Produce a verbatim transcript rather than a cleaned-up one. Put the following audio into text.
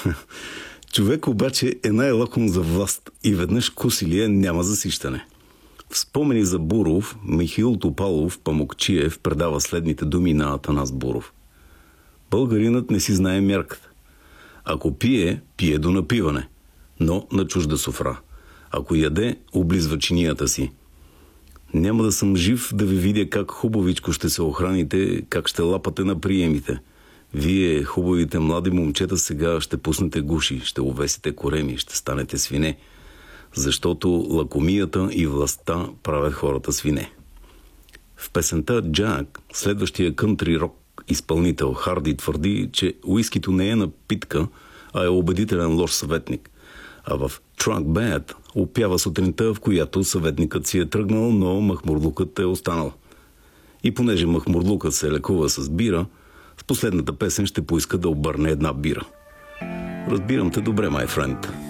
Човек обаче е най-лаком за власт и веднъж кусилие няма засищане. В спомени за Буров, Михаил Топалов Памукчиев предава следните думи на Атанас Буров. Българинът не си знае мярката. Ако пие, пие до напиване, но на чужда софра. Ако яде, облизва чинията си. Няма да съм жив да ви видя как хубавичко ще се охраните, как ще лапате на приемите. Вие, хубавите млади момчета, сега ще пуснете гуши, ще увесите кореми, ще станете свине. Защото лакомията и властта правят хората свине. В песента Джак, следващия кънтри рок изпълнител Харди твърди, че уискито не е напитка, а е убедителен лош съветник. А в Trunk Bad опява сутринта, в която съветникът си е тръгнал, но махмурлукът е останал. И понеже махмурлукът се лекува с бира, в последната песен ще поиска да обърне една бира. Разбирам те добре, май френд.